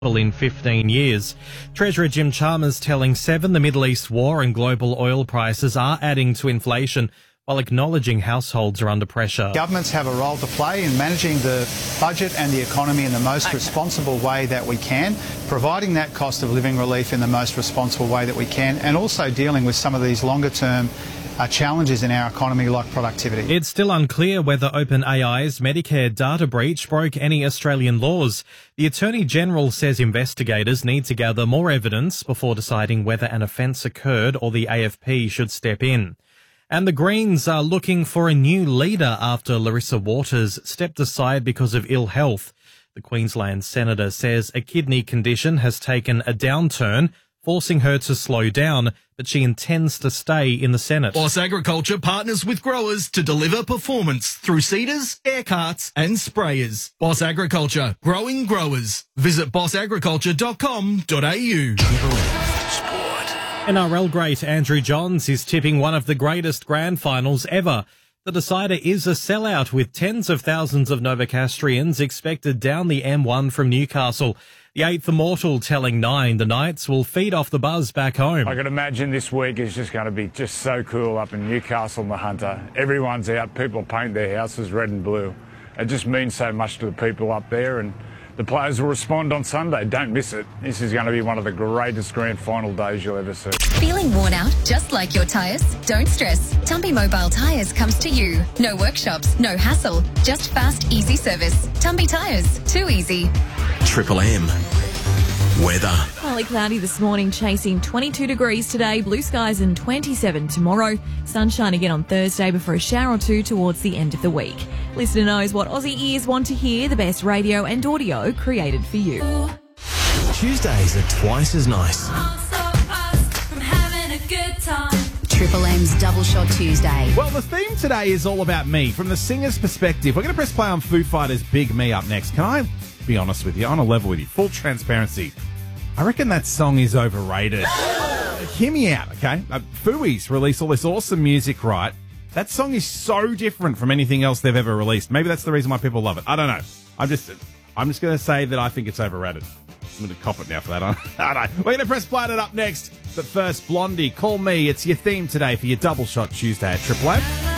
in 15 years. Treasurer Jim Chalmers telling Seven the Middle East war and global oil prices are adding to inflation, while acknowledging households are under pressure. Governments have a role to play in managing the budget and the economy in the most responsible way that we can, providing that cost of living relief in the most responsible way that we can, and also dealing with some of these longer-term challenges in our economy like productivity. It's still unclear whether OpenAI's Medicare data breach broke any Australian laws. The Attorney-General says investigators need to gather more evidence before deciding whether an offence occurred or the AFP should step in. And the Greens are looking for a new leader after Larissa Waters stepped aside because of ill health. The Queensland Senator says a kidney condition has taken a downturn, forcing her to slow down, but she intends to stay in the Senate. Boss Agriculture partners with growers to deliver performance through seeders, air carts and sprayers. Boss Agriculture, growing growers. Visit bossagriculture.com.au. NRL great Andrew Johns is tipping one of the greatest grand finals ever. The decider is a sellout with tens of thousands of Novocastrians expected down the M1 from Newcastle. The eighth immortal telling Nine the Knights will feed off the buzz back home. I can imagine this week is just going to be just so cool up in Newcastle and the Hunter. Everyone's out, people paint their houses red and blue. It just means so much to the people up there, and the players will respond on Sunday. Don't miss it. This is going to be one of the greatest grand final days you'll ever see. Feeling worn out just like your tyres? Don't stress. Tumby Mobile Tyres comes to you. No workshops, no hassle, just fast, easy service. Tumby Tyres, too easy. Triple M weather. Partly cloudy this morning, chasing 22 degrees today, blue skies and 27 tomorrow. Sunshine again on Thursday before a shower or two towards the end of the week. Listener knows what Aussie ears want to hear, the best radio and audio created for you. Tuesdays are twice as nice. Triple M's Double Shot Tuesday. Well, the theme today is all about me, from the singer's perspective. We're going to press play on Foo Fighters' Big Me up next. Can I be honest with you, on a level with you, full transparency? I reckon that song is overrated. Hear me out, okay? Fooey's released all this awesome music, right? That song is so different from anything else they've ever released. Maybe that's the reason why people love it. I don't know. I'm just going to say that I think it's overrated. I'm going to cop it now for that. I don't know. We're going to press play on it up next. But first, Blondie, Call Me. It's your theme today for your Double Shot Tuesday at Triple M.